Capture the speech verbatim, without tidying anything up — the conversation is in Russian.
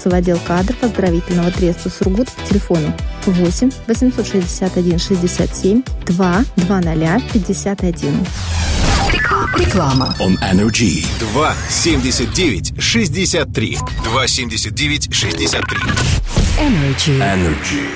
записаться в отдел кадров оздоровительного треста «Сургут» по телефону восемь восемьсот шестьдесят один шестьдесят семь два двадцать пятьдесят один. Реклама. On Energy. два семьдесят девять шестьдесят три. два семьдесят девять шестьдесят три. Energy. Energy.